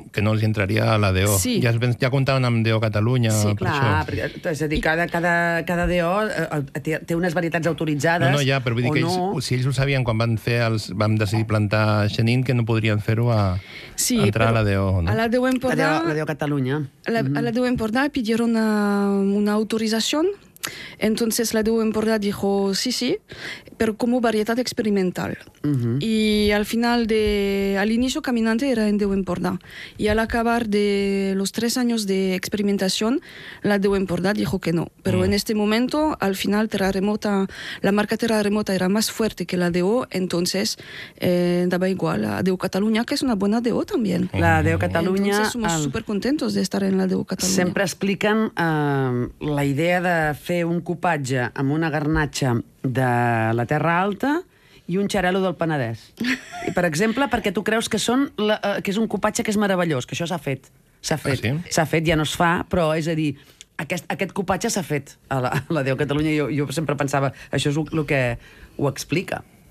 que no els entraria a la DO. Sí. Ja comptaven amb DO Catalunya. Sí, per Clar, això. és a dir, cada DO té unes varietats autoritzades. No, ja, però vull dir que si ells ho sabien quan vam decidir plantar xenin, que no podrien fer-ho a entrar a la DO. A la DO Empordà, La DO Catalunya. a la DO Empordà pidieron una autorización. Entonces la DO Empordà dijo sí, pero como variedad experimental. Y al inicio Caminante era en DO Empordà. Y al acabar de los 3 años de experimentación, la DO Empordà dijo que no. Pero en este momento, al final, la marca Terra Remota era más fuerte que la DO, entonces daba igual a DO Catalunya, que es una buena DO también. La DO Catalunya... Entonces somos súper contentos de estar en la DO Catalunya. Sempre expliquen la idea de fer un cupatge amb una garnatxa de la Terra Alta i un xarel·lo del Penedès. I, per exemple, perquè tu creus que és un cupatge que és meravellós, que això s'ha fet. S'ha fet. sí? S'ha fet, ja no es fa, però és a dir, aquest cupatge s'ha fet a la DO Catalunya. Jo sempre pensava, això és el que ho explica.